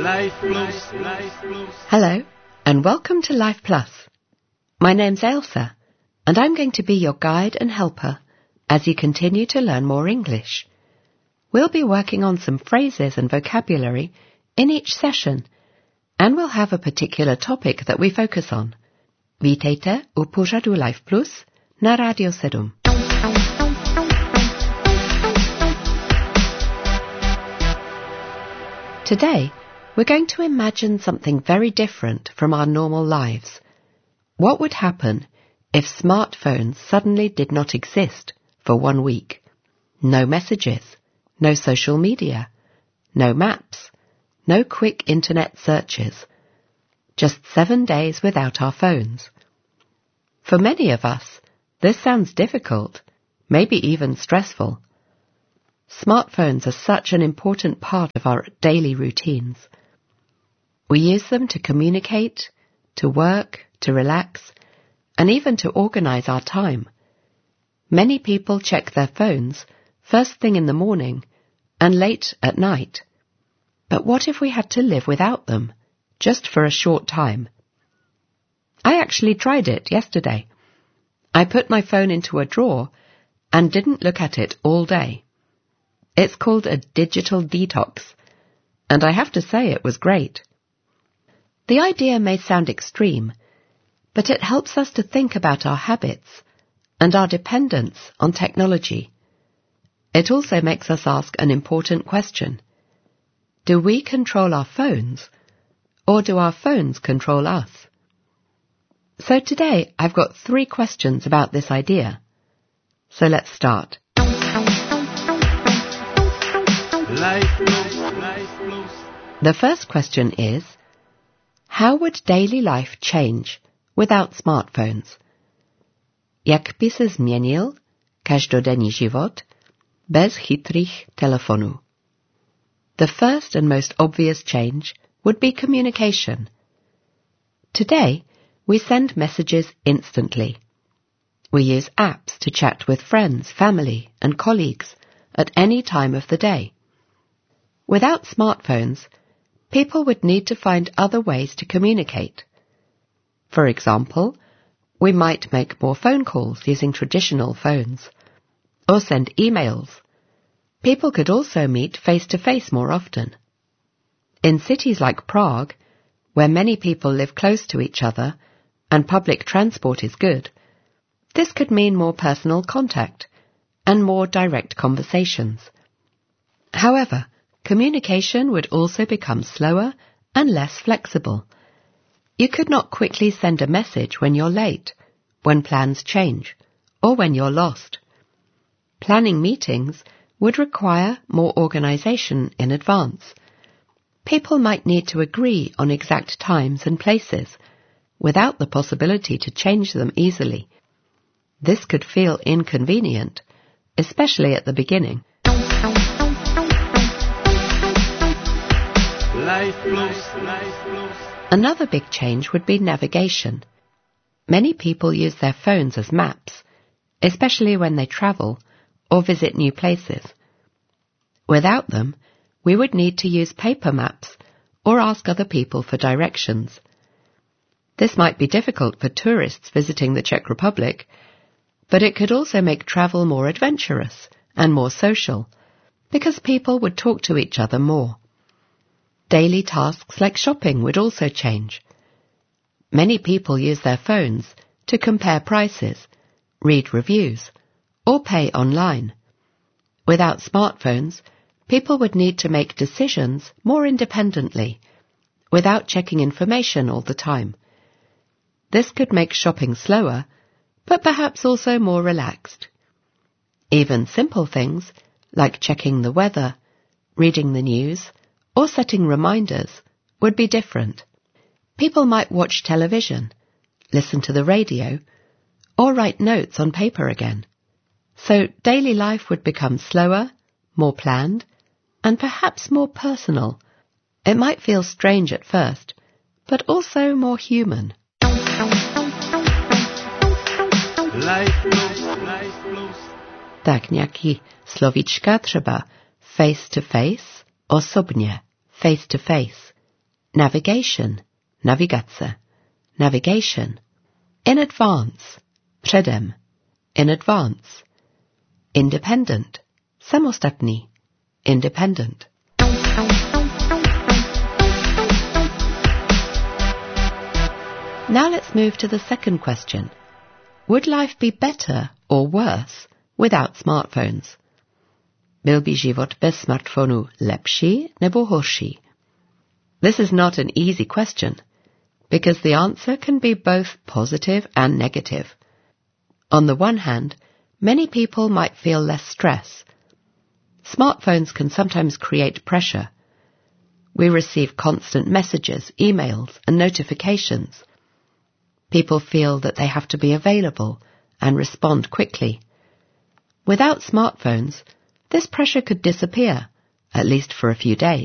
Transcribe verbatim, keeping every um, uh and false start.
Life Plus. Life Plus. Hello, and welcome to Life Plus. My name's Ailsa, and I'm going to be your guide and helper as you continue to learn more English. We'll be working on some phrases and vocabulary in each session, and we'll have a particular topic that we focus on. Vítejte u pořadu Life Plus na Radio sedm. Today, we're going to imagine something very different from our normal lives. What would happen if smartphones suddenly did not exist for one week? No messages, no social media, no maps, no quick internet searches. Just seven days without our phones. For many of us, this sounds difficult, maybe even stressful. Smartphones are such an important part of our daily routines. We use them to communicate, to work, to relax, and even to organize our time. Many people check their phones first thing in the morning and late at night. But what if we had to live without them, just for a short time? I actually tried it yesterday. I put my phone into a drawer and didn't look at it all day. It's called a digital detox, and I have to say it was great. The idea may sound extreme, but it helps us to think about our habits and our dependence on technology. It also makes us ask an important question. Do we control our phones, or do our phones control us? So today I've got three questions about this idea. So let's start. Life Plus. Life Plus. The first question is, how would daily life change without smartphones? Jak by se změnil každodenní život bez chytrých telefonů? The first and most obvious change would be communication. Today, we send messages instantly. We use apps to chat with friends, family, and colleagues at any time of the day. Without smartphones, people would need to find other ways to communicate. For example, we might make more phone calls using traditional phones, or send emails. People could also meet face-to-face more often. In cities like Prague, where many people live close to each other and public transport is good, this could mean more personal contact and more direct conversations. However, communication would also become slower and less flexible. You could not quickly send a message when you're late, when plans change, or when you're lost. Planning meetings would require more organization in advance. People might need to agree on exact times and places, without the possibility to change them easily. This could feel inconvenient, especially at the beginning. Life Plus. Life Plus. Another big change would be navigation. Many people use their phones as maps, especially when they travel or visit new places. Without them, we would need to use paper maps or ask other people for directions. This might be difficult for tourists visiting the Czech Republic, but it could also make travel more adventurous and more social, because people would talk to each other more. Daily tasks like shopping would also change. Many people use their phones to compare prices, read reviews, or pay online. Without smartphones, people would need to make decisions more independently, without checking information all the time. This could make shopping slower, but perhaps also more relaxed. Even simple things, like checking the weather, reading the news, or setting reminders, would be different. People might watch television, listen to the radio, or write notes on paper again. So daily life would become slower, more planned, and perhaps more personal. It might feel strange at first, but also more human. Life Plus. Life Plus. Tak, nějaký slovíčka třeba face to face, osobně, face to face, Navigation, navigace, navigation. In advance, předem, in advance. Independent, samostatný, independent. Now let's move to the second question. Would life be better or worse without smartphones? Byl by život bez smartphonu lepší nebo horší? This is not an easy question, because the answer can be both positive and negative. On the one hand, many people might feel less stress. Smartphones can sometimes create pressure. We receive constant messages, emails, and notifications. People feel that they have to be available and respond quickly. Without smartphones, this pressure could disappear, at least for a few days.